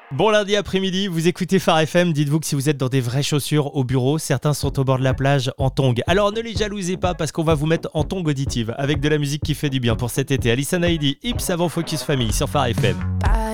Bon lundi après-midi, vous écoutez Phare FM, dites-vous que si vous êtes dans des vraies chaussures au bureau, certains sont au bord de la plage en tongs. Alors ne les jalousez pas parce qu'on va vous mettre en tongs auditive avec de la musique qui fait du bien pour cet été. Alison Heidi, Ips avant Focus Family sur Phare FM.